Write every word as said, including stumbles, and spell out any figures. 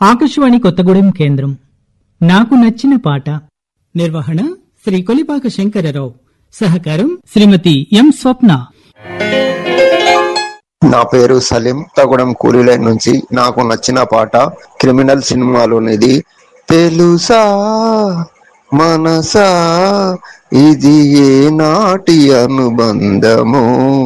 ఆకాశవాణి కొత్తగూడెం కేంద్రం. నాకు నచ్చిన పాట. నిర్వహణ శ్రీ కొలిపాక శంకరరావు. సహకారం శ్రీమతి ఎం స్వప్న. నా పేరు సలీం, కొత్తగూడెం కూలీలైన్ నుంచి. నాకు నచ్చిన పాట క్రిమినల్ సినిమాలోనిది. తెలుసా మనసా ఇది ఏ నాటి అనుబంధము.